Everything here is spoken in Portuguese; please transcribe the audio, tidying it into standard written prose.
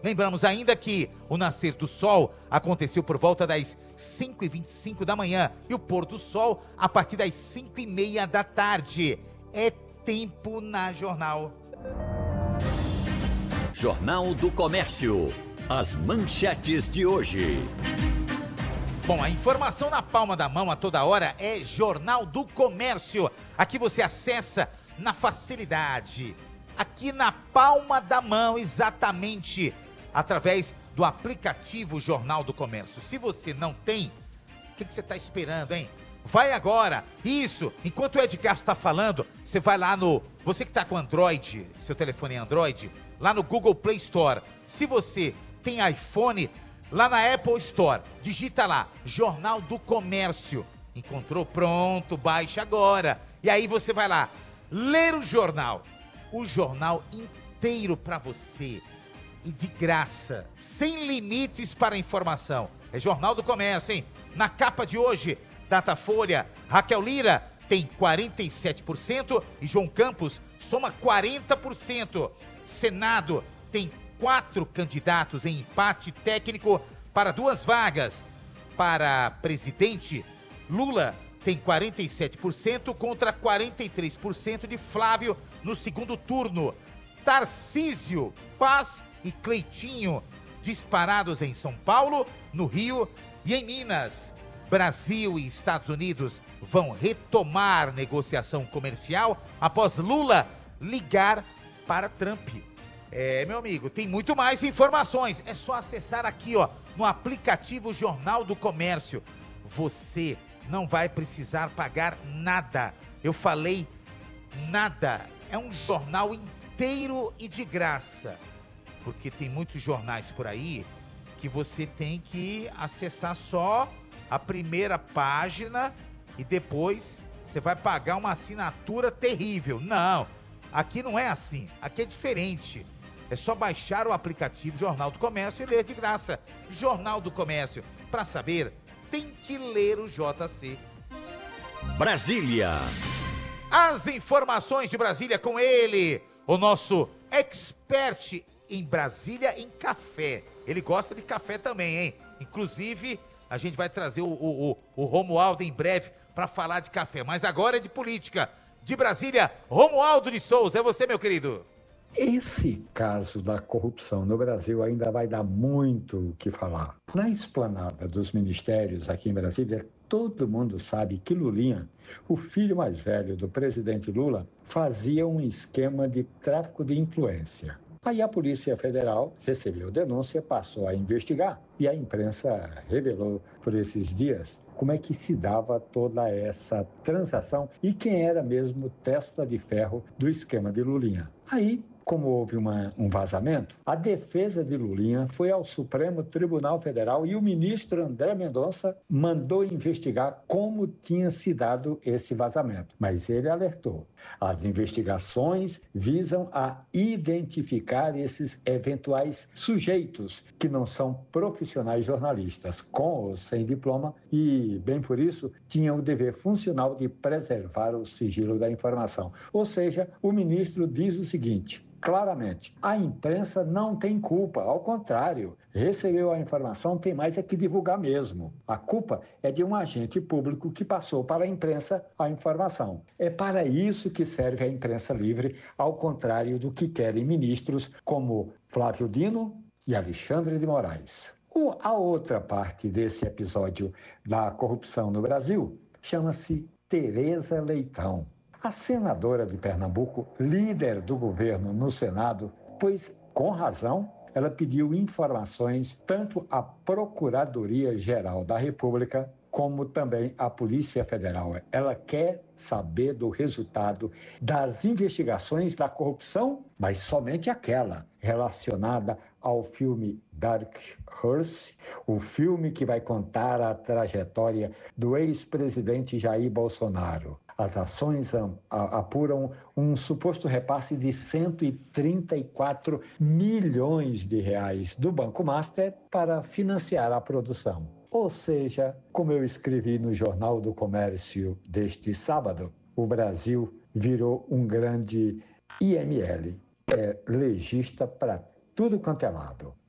Lembramos ainda que o nascer do sol aconteceu por volta das 5h25 da manhã e o pôr do sol a partir das 5h30 da tarde. É tempo na Jornal. Jornal do Comércio. As manchetes de hoje. Bom, a informação na palma da mão a toda hora é Jornal do Comércio. Aqui você acessa na facilidade, aqui na palma da mão, exatamente, através do aplicativo Jornal do Comércio. Se você não tem, o que você está esperando, hein? Vai agora, isso, enquanto o Edgar está falando, você vai lá você que está com Android, seu telefone é Android, lá no Google Play Store. Se você tem iPhone, lá na Apple Store, digita lá, Jornal do Comércio. Encontrou? Pronto, baixa agora. E aí você vai lá, ler o jornal inteiro para você. E de graça, sem limites para informação. É Jornal do Comércio, hein? Na capa de hoje, Datafolha, Raquel Lira tem 47% e João Campos soma 40%. Senado tem 4 candidatos em empate técnico para 2 vagas. Para presidente, Lula tem 47% contra 43% de Flávio no segundo turno. Tarcísio, Paz e Cleitinho disparados em São Paulo, no Rio e em Minas. Brasil e Estados Unidos vão retomar negociação comercial após Lula ligar para Trump. Meu amigo, tem muito mais informações. É só acessar aqui, no aplicativo Jornal do Comércio. Você não vai precisar pagar nada. Eu falei nada. É um jornal inteiro e de graça. Porque tem muitos jornais por aí que você tem que acessar só a primeira página e depois você vai pagar uma assinatura terrível. Não, aqui não é assim. Aqui é diferente. É só baixar o aplicativo Jornal do Comércio e ler de graça. Jornal do Comércio. Para saber, tem que ler o JC. Brasília. As informações de Brasília com ele, o nosso expert em Brasília em café. Ele gosta de café também, hein? Inclusive, a gente vai trazer o Romualdo em breve para falar de café. Mas agora é de política. De Brasília, Romualdo de Souza. É você, meu querido. Esse caso da corrupção no Brasil ainda vai dar muito o que falar. Na esplanada dos ministérios aqui em Brasília, todo mundo sabe que Lulinha, o filho mais velho do presidente Lula, fazia um esquema de tráfico de influência. Aí a Polícia Federal recebeu denúncia, passou a investigar e a imprensa revelou por esses dias como é que se dava toda essa transação e quem era mesmo testa de ferro do esquema de Lulinha. Aí, como houve um vazamento, a defesa de Lulinha foi ao Supremo Tribunal Federal e o ministro André Mendonça mandou investigar como tinha se dado esse vazamento. Mas ele alertou: as investigações visam a identificar esses eventuais sujeitos que não são profissionais jornalistas, com ou sem diploma, e, bem por isso, tinham o dever funcional de preservar o sigilo da informação. Ou seja, o ministro diz o seguinte: claramente, a imprensa não tem culpa, ao contrário, recebeu a informação, tem mais é que divulgar mesmo. A culpa é de um agente público que passou para a imprensa a informação. É para isso que serve a imprensa livre, ao contrário do que querem ministros como Flávio Dino e Alexandre de Moraes. A outra parte desse episódio da corrupção no Brasil chama-se Tereza Leitão. A senadora de Pernambuco, líder do governo no Senado, pois, com razão, ela pediu informações tanto à Procuradoria-Geral da República como também à Polícia Federal. Ela quer saber do resultado das investigações da corrupção, mas somente aquela relacionada ao filme Dark Horse, o filme que vai contar a trajetória do ex-presidente Jair Bolsonaro. As ações apuram um suposto repasse de 134 milhões de reais do Banco Master para financiar a produção. Ou seja, como eu escrevi no Jornal do Comércio deste sábado, o Brasil virou um grande IML, legista para tudo quanto é lado.